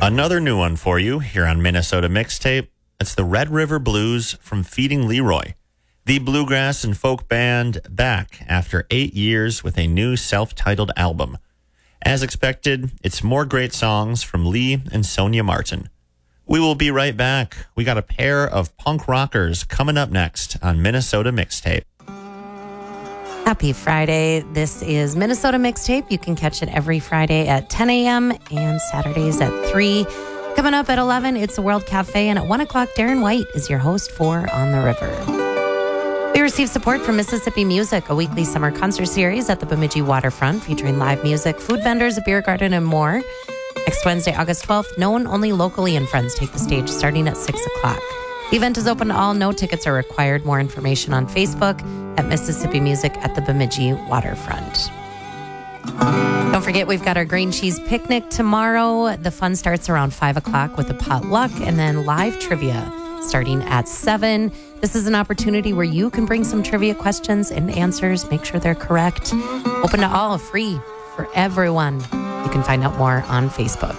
Another new one for you here on Minnesota Mixtape. It's the Red River Blues from Feeding Leroy. The bluegrass and folk band back after 8 years with a new self-titled album. As expected, it's more great songs from Lee and Sonia Martin. We will be right back. We got a pair of punk rockers coming up next on Minnesota Mixtape. Happy Friday. This is Minnesota Mixtape. You can catch it every Friday at 10 a.m. and Saturdays at 3. Coming up at 11, it's the World Cafe. And at 1 o'clock, Darren White is your host for On the River. We receive support from Mississippi Music, a weekly summer concert series at the Bemidji Waterfront featuring live music, food vendors, a beer garden, and more. Next Wednesday, August 12th, known only locally and friends take the stage starting at 6 o'clock. The event is open to all. No tickets are required. More information on Facebook at Mississippi Music at the Bemidji Waterfront. Don't forget, we've got our green cheese picnic tomorrow. The fun starts around 5 o'clock with a potluck and then live trivia starting at 7. This is an opportunity where you can bring some trivia questions and answers. Make sure they're correct. Open to all, free for everyone. You can find out more on Facebook.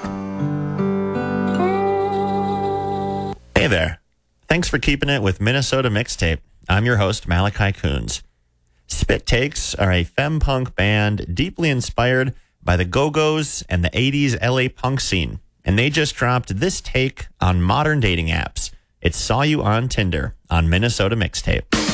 Hey there. Thanks for keeping it with Minnesota Mixtape. I'm your host, Malachi Coons. Spit Takes are a femme-punk band deeply inspired by the Go-Go's and the 80s LA punk scene. And they just dropped this take on modern dating apps. It Saw You on Tinder on Minnesota Mixtape.